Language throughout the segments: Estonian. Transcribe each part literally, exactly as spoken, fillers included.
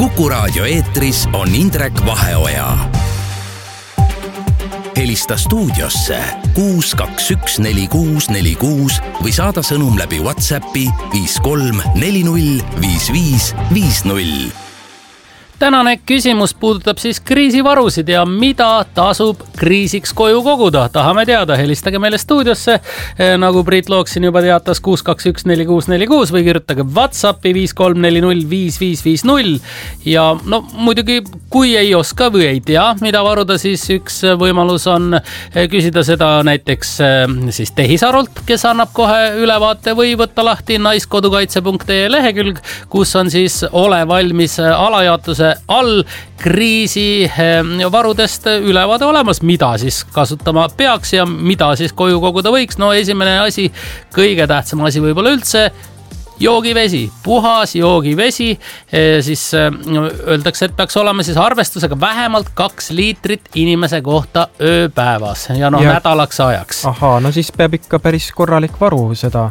Kuku Raadio eetris on Indrek Vaheoja. Helista stuudiosse kuus kaks üks neli kuus neli kuus või saada sõnum läbi WhatsAppi viis kolm neli null viis viis viis null. Tänane küsimus puudutab siis kriisivarusid ja mida tasub kriisiks koju koguda. Tahame teada, helistage meile stuudiosse, nagu Priit Looksin juba teatas kuus kaks üks neli kuus neli kuus või kirjutage WhatsAppi viis kolm neli null viis viis viis null. Ja no muidugi, kui ei oska või ei tea, mida varuda, siis üks võimalus on küsida seda näiteks siis tehisarult, kes annab kohe ülevaate või võtta lahti naiskodukaitse punkt ee lehekülg, kus on siis ole valmis alajaotuse all kriisi varudest ülevaade olemas, mida siis kasutama peaks ja mida siis koju koguda võiks. No esimene asi, kõige tähtsam asi võib-olla üldse, joogivesi, puhas joogivesi, siis öeldakse, et peaks olema siis arvestusega vähemalt kaks liitrit inimese kohta ööpäevas ja noh, nädalaks ajaks. Ahaa, no siis peab ikka päris korralik varu seda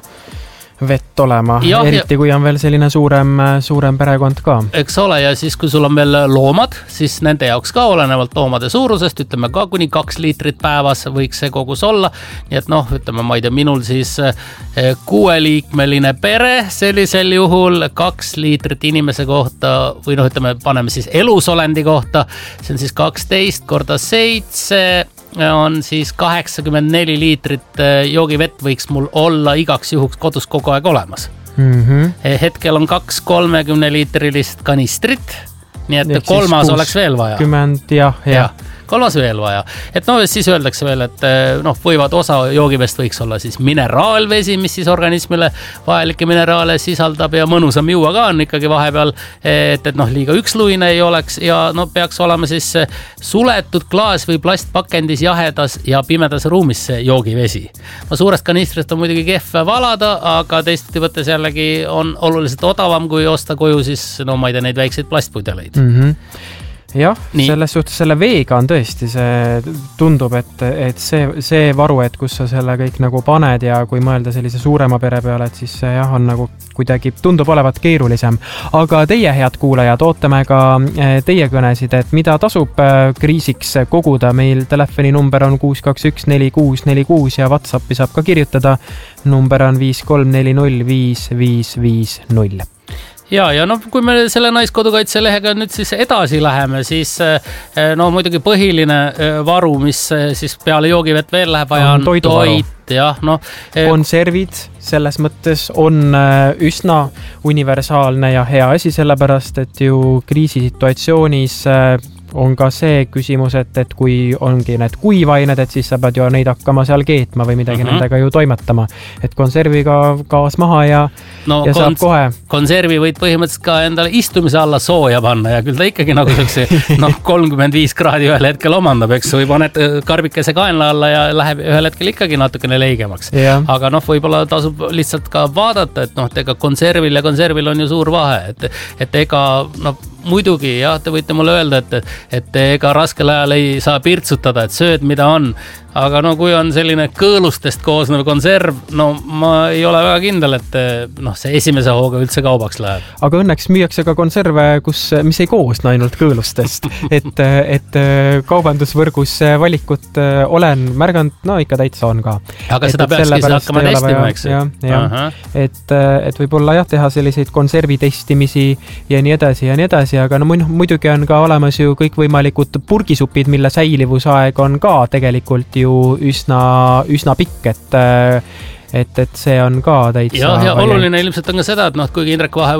vett olema, ja, eriti kui on veel selline suurem, suurem perekond ka. Eks ole, ja siis kui sul on veel loomad, siis nende jaoks ka olenevalt loomade suurusest, ütleme ka kuni kaks liitrit päevas võiks see kogus olla. Nii et noh, ütleme, ma ei tea, minul siis kuueliikmeline pere, sellisel juhul kaks liitrit inimese kohta või noh, ütleme, paneme siis elusolendi kohta, see on siis kaksteist korda seitse on siis kaheksakümmend neli liitrit joogivett võiks mul olla igaks juhuks kodus kogu aeg olemas. Mm-hmm. Hetkel on kaks kolmekümne liitrilist kanistrit, nii et ehk kolmas oleks veel vaja. jah, jah. Ja. Kolmas veel vaja. Et no siis öeldakse veel, et noh, võivad osa joogivest võiks olla siis mineraalvesi, mis siis organismile vajalikke mineraale sisaldab ja mõnusam juua ka on ikkagi vahepeal, et, et noh, liiga üksluine ei oleks ja no peaks olema siis suletud klaas või plastpakendis jahedas ja pimedas ruumis see joogivesi. No suurest kanistrist on muidugi kehv valada, aga teistati võttes jällegi on oluliselt odavam, kui osta koju siis, no ma ei tea, neid väikseid plastpudeleid. Mm-hmm. Jah, nii. Selles suhtes selle veega on tõesti, see tundub, et, et see, see varu, et kus sa selle kõik nagu paned ja kui mõelda sellise suurema pere peale, et siis jah, on nagu kuidagi tundub olevat keerulisem. Aga teie, head kuulajad, ootame ka teie kõnesid, et mida tasub kriisiks koguda. Meil telefoni number on kuus kaks üks neli kuus neli kuus ja WhatsAppi saab ka kirjutada. Number on viis kolm neli null viis viis viis null. Ja, ja no kui me selle naiskodukaitse lehega nüüd siis edasi läheme, siis no muidugi põhiline varu, mis siis peale joogivett veel läheb vaja on, on toit, jah, no. Konservid selles mõttes on üsna universaalne ja hea asi, sellepärast, et ju kriisisituatsioonis on ka see küsimus, et, et kui ongi need kuivained, et siis sa pead ju neid hakkama seal keetma või midagi mm-hmm. nendega ju toimetama. Et konserviga gaas maha ja, no, ja saab kons- kohe. Konservi võid põhimõtteliselt ka endale istumise alla sooja panna ja küll ta ikkagi nagu see noh, kolmkümmend viis kraadi ühel hetkel omandab, eks või paned karbikese kaenla alla ja läheb ühel hetkel ikkagi natukene leigemaks. Yeah. Aga noh, võib-olla tasub lihtsalt ka vaadata, et noh, ega konservil ja konservil on ju suur vahe, et, et ega noh, muidugi jah, te võite mulle öelda, et, et ega raskel ajal ei saa pirtsutada, et sööd mida on, aga no kui on selline kõõlustest koosnev konserv, no ma ei ole väga kindel, et noh, see esimese hooga üldse kaubaks läheb. Aga õnneks müüakse ka konserve, kus, mis ei koosne ainult kõõlustest, et, et kaubandusvõrgus valikut olen märganud, no ikka täitsa on ka. Aga et, seda peakski siis hakkama testima, eks? Ja, ja. Et, et võib-olla jah, teha selliseid konservi testimisi ja nii edasi ja nii edasi, aga no muidugi on ka olemas ju kõikvõimalikud purgisupid, mille säilivusaeg on ka tegelikult ju üsna, üsna pikk, et, et, et see on ka täitsa. Ja, ja oluline ilmselt on ka seda, et noh, kuigi Indrek Vahe